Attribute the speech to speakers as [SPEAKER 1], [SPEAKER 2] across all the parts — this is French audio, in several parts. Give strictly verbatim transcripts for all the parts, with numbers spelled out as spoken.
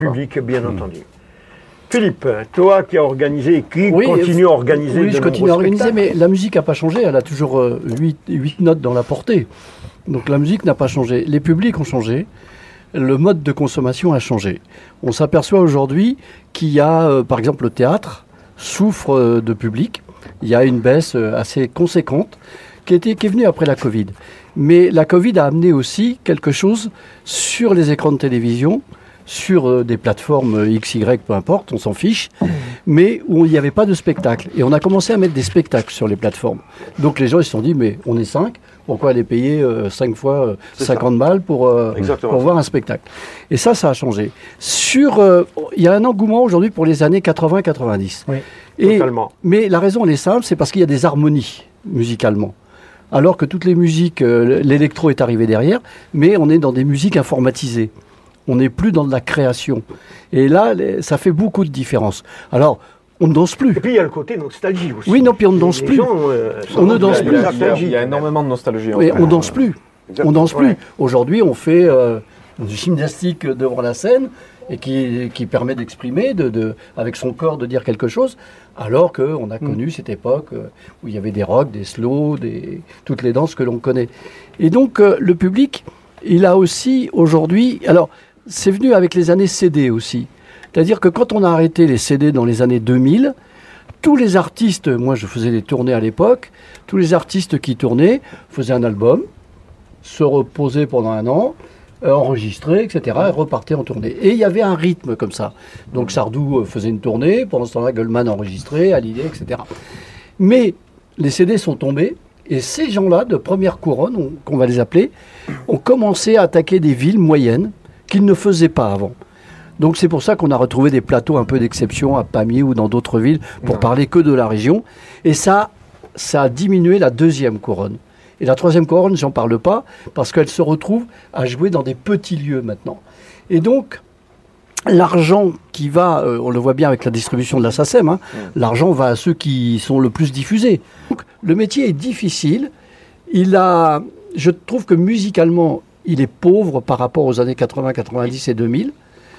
[SPEAKER 1] Public, bien mmh. entendu. Philippe, toi qui as organisé, qui oui, continue à organiser
[SPEAKER 2] Oui, je continue à organiser, mais la musique n'a pas changé, elle a toujours euh, huit notes dans la portée. Donc la musique n'a pas changé. Les publics ont changé, le mode de consommation a changé. On s'aperçoit aujourd'hui qu'il y a, euh, par exemple, le théâtre souffre euh, de public. Il y a une baisse euh, assez conséquente qui, était, qui est venue après la Covid. Mais la Covid a amené aussi quelque chose sur les écrans de télévision, sur euh, des plateformes X Y, peu importe, on s'en fiche, mais où il n'y avait pas de spectacle. Et on a commencé à mettre des spectacles sur les plateformes. Donc les gens ils se sont dit, mais on est cinq, pourquoi aller payer euh, cinq fois euh, cinquante balles pour, euh, pour voir un spectacle? Et ça, ça a changé. Sur, euh, il y a un engouement aujourd'hui pour les années quatre-vingts quatre-vingt-dix.
[SPEAKER 1] Oui,
[SPEAKER 2] et,
[SPEAKER 1] totalement.
[SPEAKER 2] Mais la raison, elle est simple, c'est parce qu'il y a des harmonies musicalement. Alors que toutes les musiques, euh, l'électro est arrivé derrière, mais on est dans des musiques informatisées. On n'est plus dans de la création. Et là, les, ça fait beaucoup de différence. Alors, on ne danse plus.
[SPEAKER 1] Et puis, il y a le côté nostalgie aussi.
[SPEAKER 2] Oui, non, puis on ne danse
[SPEAKER 1] les
[SPEAKER 2] plus.
[SPEAKER 1] Gens, euh,
[SPEAKER 2] on ne danse plus.
[SPEAKER 3] Il y, a, il y a énormément de nostalgie.
[SPEAKER 2] Oui, on ne danse plus. Exactement. On danse plus. Ouais. Aujourd'hui, on fait euh, du gymnastique devant la scène et qui, qui permet d'exprimer, de, de, avec son corps, de dire quelque chose, alors qu'on a connu mm. cette époque euh, où il y avait des rocks, des slows, des, toutes les danses que l'on connaît. Et donc, euh, le public, il a aussi aujourd'hui... Alors, c'est venu avec les années C D aussi. C'est-à-dire que quand on a arrêté les C D dans les années deux mille, tous les artistes, moi je faisais des tournées à l'époque, tous les artistes qui tournaient faisaient un album, se reposaient pendant un an, euh, enregistraient, et cetera, et repartaient en tournée. Et il y avait un rythme comme ça. Donc Sardou faisait une tournée, pendant ce temps-là, Goldman enregistrait, Hallyday, et cetera. Mais les C D sont tombés, et ces gens-là, de première couronne, on, qu'on va les appeler, ont commencé à attaquer des villes moyennes, qu'ils ne faisaient pas avant. Donc c'est pour ça qu'on a retrouvé des plateaux un peu d'exception à Pamiers ou dans d'autres villes pour ouais. parler que de la région. Et ça, ça a diminué la deuxième couronne. Et la troisième couronne, j'en parle pas, parce qu'elle se retrouve à jouer dans des petits lieux maintenant. Et donc, l'argent qui va, euh, on le voit bien avec la distribution de la SACEM, hein, ouais. l'argent va à ceux qui sont le plus diffusés. Donc le métier est difficile. Il a, je trouve que musicalement, il est pauvre par rapport aux années quatre-vingts, quatre-vingt-dix et deux mille.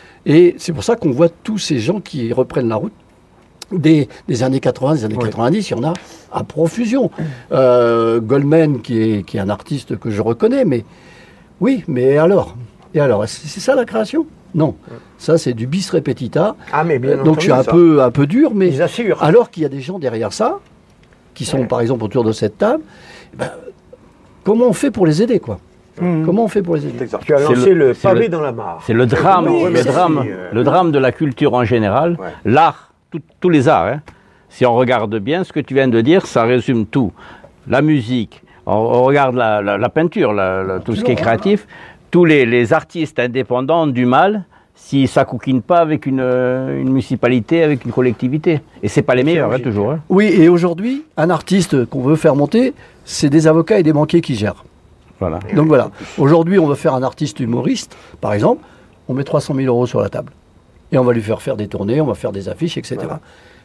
[SPEAKER 2] Et c'est pour ça qu'on voit tous ces gens qui reprennent la route des, des années quatre-vingts, des années oui. quatre-vingt-dix. Il y en a à profusion. Euh, Goldman, qui est, qui est un artiste que je reconnais, mais oui, mais alors Et alors, c'est ça la création? Non. Ça, c'est du bis repetita.
[SPEAKER 1] Ah, mais bien
[SPEAKER 2] Donc,
[SPEAKER 1] entendu,
[SPEAKER 2] je suis un
[SPEAKER 1] ça.
[SPEAKER 2] peu, un peu dur, mais
[SPEAKER 1] Ils assurent.
[SPEAKER 2] alors qu'il y a des gens derrière ça, qui sont, ouais. par exemple, autour de cette table, ben, comment on fait pour les aider, quoi? Mmh. Comment on fait pour les aider?
[SPEAKER 1] Tu as lancé
[SPEAKER 4] le,
[SPEAKER 1] le pavé
[SPEAKER 4] le,
[SPEAKER 1] dans la mare.
[SPEAKER 4] C'est le drame,
[SPEAKER 1] oui,
[SPEAKER 4] le, drame
[SPEAKER 1] euh,
[SPEAKER 4] le drame de la culture en général. Ouais. L'art, tout, tous les arts. Hein. Si on regarde bien, ce que tu viens de dire, ça résume tout. La musique, on, on regarde la, la, la peinture, la, la, tout ce qui est créatif. Tous les, les artistes indépendants ont du mal si ça ne coquine pas avec une, une municipalité, avec une collectivité. Et ce n'est pas les meilleurs, hein, toujours. Hein.
[SPEAKER 2] Oui, et aujourd'hui, un artiste qu'on veut faire monter, c'est des avocats et des banquiers qui gèrent.
[SPEAKER 4] Voilà.
[SPEAKER 2] Donc voilà, aujourd'hui on veut faire un artiste humoriste, par exemple, on met trois cent mille euros sur la table. Et on va lui faire faire des tournées, on va faire des affiches, et cetera. Voilà.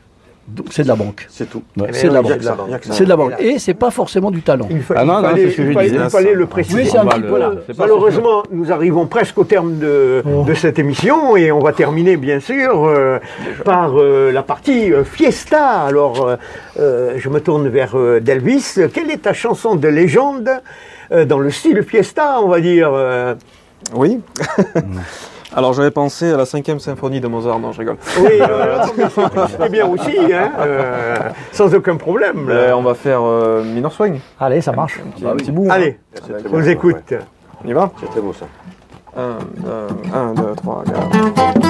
[SPEAKER 2] Donc c'est de la banque.
[SPEAKER 3] C'est tout.
[SPEAKER 2] Ouais. C'est de la banque. C'est de la banque. Et c'est pas forcément du talent.
[SPEAKER 1] Il, fa ah non, il, fallait, non, ce que il, fallait, il fallait le préciser.
[SPEAKER 2] Oui, c'est un petit peu.
[SPEAKER 1] Voilà. Malheureusement, nous arrivons presque au terme de, oh. de cette émission et on va terminer bien sûr euh, par euh, la partie euh, Fiesta. Alors, euh, euh, je me tourne vers euh, Delvis. Quelle est ta chanson de légende euh, dans le style Fiesta, on va dire euh...
[SPEAKER 3] Oui. Alors j'avais pensé à la cinquième symphonie de Mozart, non je rigole.
[SPEAKER 1] Oui, euh, c'était bien aussi, hein, euh, sans aucun problème.
[SPEAKER 3] Euh, on va faire euh, Minor Swing.
[SPEAKER 2] Allez, ça marche.
[SPEAKER 3] Un petit, bah, un petit bout.
[SPEAKER 1] Allez,
[SPEAKER 3] hein.
[SPEAKER 1] on vous écoute.
[SPEAKER 3] Ouais. On y va?
[SPEAKER 5] C'est très beau ça.
[SPEAKER 3] un, deux, trois, quatre.